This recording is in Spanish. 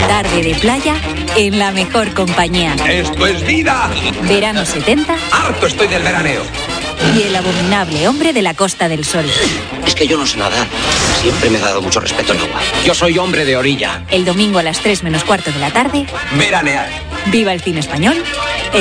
tarde de playa en la mejor compañía. ¡Esto es vida! Verano 70. ¡Harto estoy del veraneo! Y el abominable hombre de la Costa del Sol. Es que yo no sé nadar. Siempre me ha dado mucho respeto el agua. Yo soy hombre de orilla. El domingo a las 3 menos cuarto de la tarde. Veranear. Viva el cine español.